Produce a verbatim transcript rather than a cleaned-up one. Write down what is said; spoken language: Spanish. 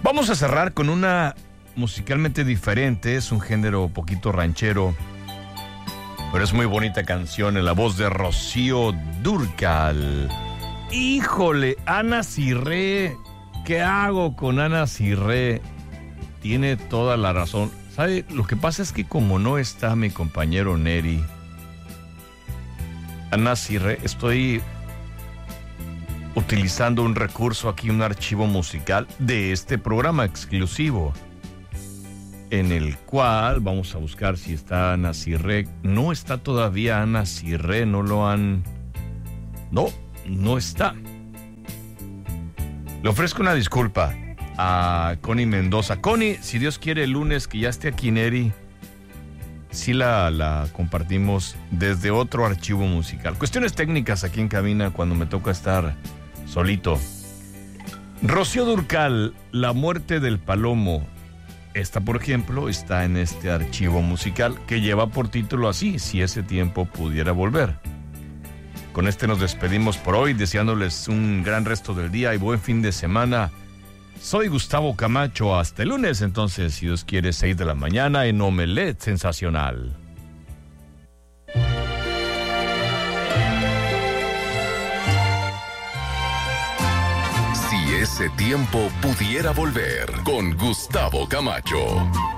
Vamos a cerrar con una musicalmente diferente, es un género poquito ranchero, pero es muy bonita canción en la voz de Rocío Dúrcal. Híjole, Ana Cirré, ¿qué hago con Ana Cirré? Tiene toda la razón. ¿Sabe? Lo que pasa es que como no está mi compañero Neri, Ana Cirré, estoy utilizando un recurso aquí, un archivo musical de este programa exclusivo, en el cual vamos a buscar si está Ana Cirré. No está todavía Ana Cirré, no lo han... No, no está. Le ofrezco una disculpa a Connie Mendoza. Connie, si Dios quiere, el lunes que ya esté aquí Neri, sí la, la compartimos desde otro archivo musical. Cuestiones técnicas aquí en cabina cuando me toca estar solito. Rocío Dúrcal, La muerte del palomo. Esta, por ejemplo, está en este archivo musical que lleva por título así, Si ese tiempo pudiera volver. Con este nos despedimos por hoy, deseándoles un gran resto del día y buen fin de semana. Soy Gustavo Camacho, hasta el lunes entonces, si Dios quiere, seis de la mañana en Omelette Sensacional. Si ese tiempo pudiera volver, con Gustavo Camacho.